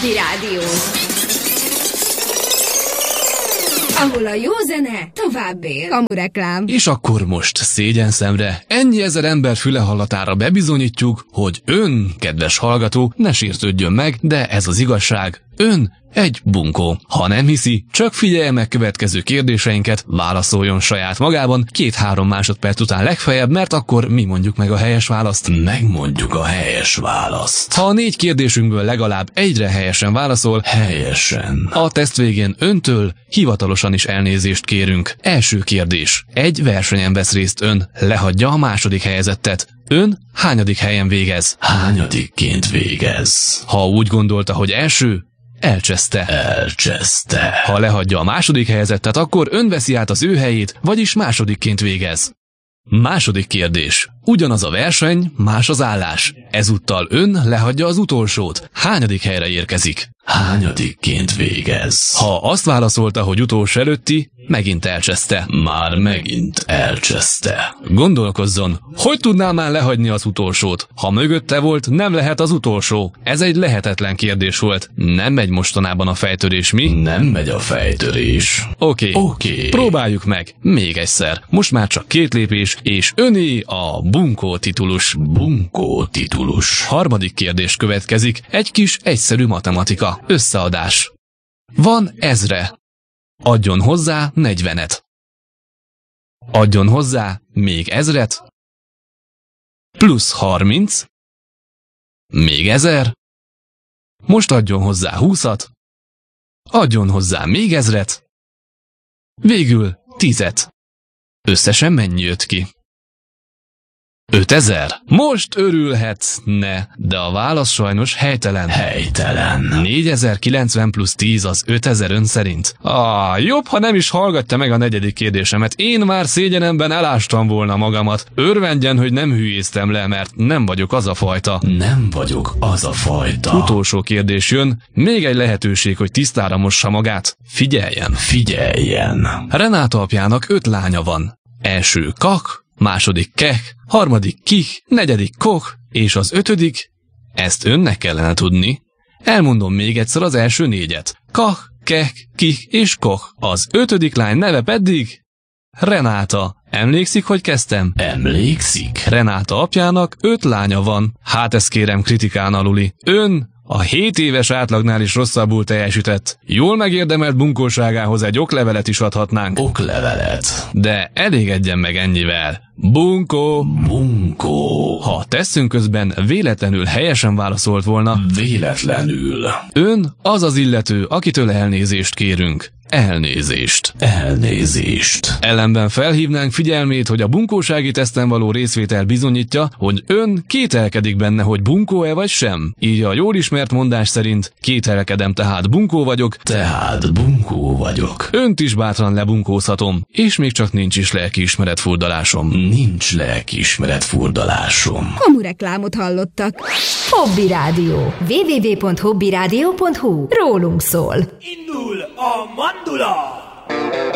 Hobby Rádió, ahol a jó zene tovább él. Kamureklám. És akkor most szégyenszemre, ennyi ezer ember füle hallatára bebizonyítjuk, hogy ön, kedves hallgató, ne sértődjön meg, de ez az igazság. Ön egy bunkó. Ha nem hiszi, csak figyelje meg következő kérdéseinket, válaszoljon saját magában 2-3 másodperc után legfeljebb, mert akkor mi mondjuk meg a helyes választ. Megmondjuk a helyes választ. Ha a 4 kérdésünkből legalább egyre helyesen válaszol, helyesen, a teszt végén öntől hivatalosan is elnézést kérünk. Első kérdés. Egy versenyen vesz részt ön, lehagyja a második helyezettet. Ön hányadik helyen végez? Hányadikként végez? Ha úgy gondolta, hogy első, elcseszte. Elcseszte. Ha lehagyja a második helyezettet, akkor ön veszi át az ő helyét, vagyis másodikként végez. Második kérdés. Ugyanaz a verseny, más az állás. Ezúttal ön lehagyja az utolsót. Hányadik helyre érkezik? Hányadikként végez? Ha azt válaszolta, hogy utolsó előtti, megint elcseszte. Már megint elcseszte. Gondolkozzon, hogy tudnám már lehagyni az utolsót? Ha mögötte volt, nem lehet az utolsó. Ez egy lehetetlen kérdés volt. Nem megy mostanában a fejtörés, mi? Nem megy a fejtörés. Oké. Próbáljuk meg. Még egyszer. Most már csak 2 lépés, és öné a bunkó titulus. Bunkó titulus. Harmadik kérdés következik. Egy kis egyszerű matematika. Összeadás. Van 1000. Adjon hozzá 40-et. Adjon hozzá még 1000-et. Plusz 30. Még 1000. Most adjon hozzá 20-at. Adjon hozzá még 1000-et. Végül 10-et. Összesen mennyi jött ki? 5000. Most örülhetne, de a válasz sajnos helytelen. Helytelen. 4090 plusz 10 az 5000 ön szerint. Jobb, ha nem is hallgatja meg a 4. kérdésemet. Én már szégyenemben elástam volna magamat. Örvendjen, hogy nem hülyéztem le, mert nem vagyok az a fajta. Nem vagyok az a fajta. Utolsó kérdés jön. Még egy lehetőség, hogy tisztára mossa magát. Figyeljen. Renáta apjának 5 lánya van. Első Kak, második Kek, harmadik Kik, negyedik Kok, és az 5. Ezt önnek kellene tudni. Elmondom még egyszer az első 4-et. Kak, Kek, Kik és Kok. Az 5. lány neve pedig Renáta. Emlékszik, hogy kezdtem? Emlékszik. Renáta apjának 5 lánya van. Hát ezt kérem kritikán aluli. Ön a 7 éves átlagnál is rosszabbul teljesített. Jól megérdemelt bunkóságához egy oklevelet is adhatnánk. Oklevelet. De elégedjen meg ennyivel. Bunkó. Bunkó. Ha teszünk közben véletlenül helyesen válaszolt volna. Véletlenül. Ön az az illető, akitől elnézést kérünk. Elnézést. Ellenben felhívnánk figyelmét, hogy a bunkósági teszten való részvétel bizonyítja, hogy ön kételkedik benne, hogy bunkó-e vagy sem. Így a jól ismert mondás szerint kételkedem, tehát bunkó vagyok. Önt is bátran lebunkózhatom, és még csak nincs is lelkiismeret furdalásom. Kamureklámot hallottak. Hobby Rádió. www.hobbyradio.hu. Rólunk szól. Indul a mandula!